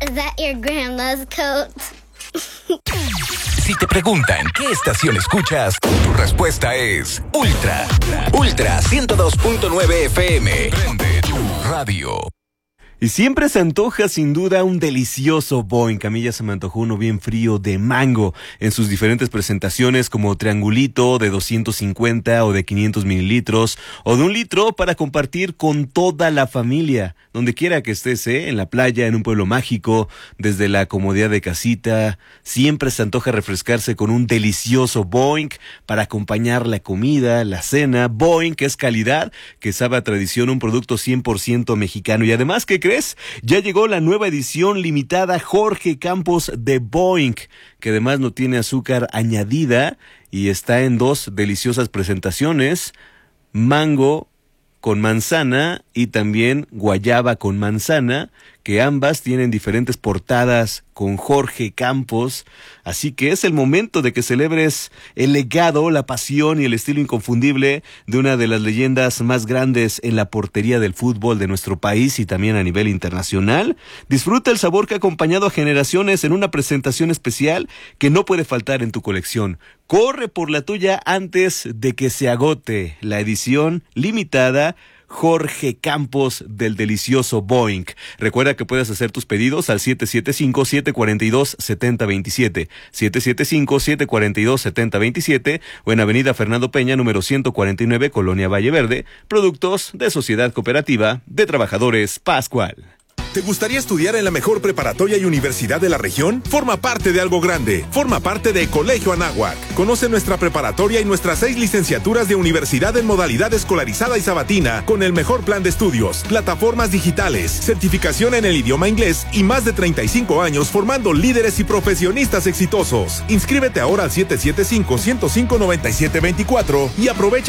Is that your grandma's coat? Si te preguntan qué estación escuchas, tu respuesta es Ultra. Ultra 102.9 FM. Prende tu radio. Y siempre se antoja sin duda un delicioso Boing. A mí ya se me antojó uno bien frío de mango en sus diferentes presentaciones, como triangulito de 250 o de 500 mililitros o de 1 litro para compartir con toda la familia. Donde quiera que estés, en la playa, en un pueblo mágico, desde la comodidad de casita, siempre se antoja refrescarse con un delicioso Boing para acompañar la comida, la cena. Boing, que es calidad, que sabe a tradición, un producto 100% mexicano. Y además, ¿qué crees? Ya llegó la nueva edición limitada Jorge Campos de Boing, que además no tiene azúcar añadida y está en 2 deliciosas presentaciones: mango con manzana y también guayaba con manzana, que ambas tienen diferentes portadas con Jorge Campos. Así que es el momento de que celebres el legado, la pasión y el estilo inconfundible de una de las leyendas más grandes en la portería del fútbol de nuestro país y también a nivel internacional. Disfruta el sabor que ha acompañado a generaciones en una presentación especial que no puede faltar en tu colección. Corre por la tuya antes de que se agote la edición limitada Jorge Campos del delicioso Boing. Recuerda que puedes hacer tus pedidos al 775-742-7027, 775-742-7027 o en Avenida Fernando Peña, número 149, Colonia Valle Verde, productos de Sociedad Cooperativa de Trabajadores Pascual. ¿Te gustaría estudiar en la mejor preparatoria y universidad de la región? Forma parte de algo grande. Forma parte de Colegio Anáhuac. Conoce nuestra preparatoria y nuestras 6 licenciaturas de universidad en modalidad escolarizada y sabatina, con el mejor plan de estudios, plataformas digitales, certificación en el idioma inglés y más de 35 años formando líderes y profesionistas exitosos. Inscríbete ahora al 775-105-9724 y aprovecha